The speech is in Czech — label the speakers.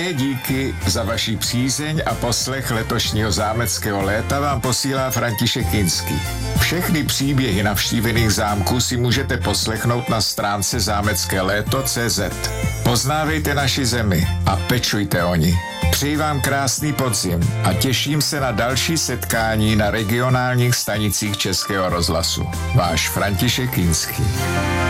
Speaker 1: Velké díky za vaši přízeň a poslech letošního zámeckého léta vám posílá František Kinský. Všechny příběhy navštívených zámků si můžete poslechnout na stránce zámeckéléto.cz. Poznávejte naši zemi a pečujte o ní. Přeji vám krásný podzim a těším se na další setkání na regionálních stanicích Českého rozhlasu. Váš František Kinský.